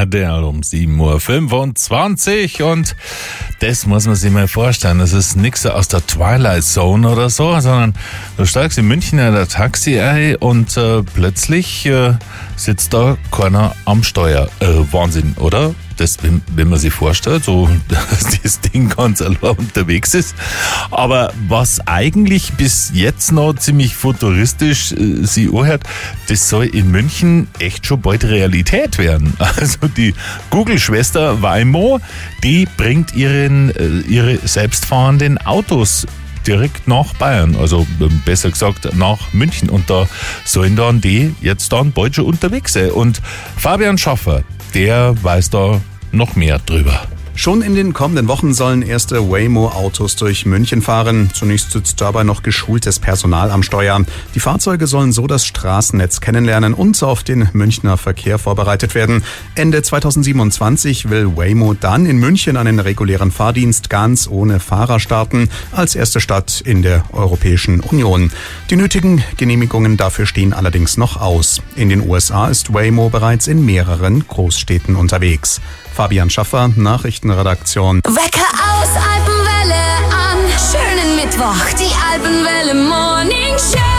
Der um 7.25 Uhr und das muss man sich mal vorstellen. Das ist nichts aus der Twilight Zone oder so, sondern du steigst in München in der Taxi ein und plötzlich sitzt da keiner am Steuer. Wahnsinn, oder? Das, wenn man sich vorstellt, so, dass das Ding ganz allein unterwegs ist. Aber was eigentlich bis jetzt noch ziemlich futuristisch sich anhört, das soll in München echt schon bald Realität werden. Also die Google-Schwester Waymo, die bringt ihre selbstfahrenden Autos direkt nach Bayern, also besser gesagt nach München. Und da sollen dann die jetzt dann bald schon unterwegs sein. Und Fabian Schaffer, der weiß da noch mehr drüber. Schon in den kommenden Wochen sollen erste Waymo-Autos durch München fahren. Zunächst sitzt dabei noch geschultes Personal am Steuer. Die Fahrzeuge sollen so das Straßennetz kennenlernen und auf den Münchner Verkehr vorbereitet werden. Ende 2027 will Waymo dann in München einen regulären Fahrdienst ganz ohne Fahrer starten, als erste Stadt in der Europäischen Union. Die nötigen Genehmigungen dafür stehen allerdings noch aus. In den USA ist Waymo bereits in mehreren Großstädten unterwegs. Fabian Schaffer, Nachrichtenredaktion. Wecker aus, Alpenwelle an, schönen Mittwoch, die Alpenwelle Morning Show.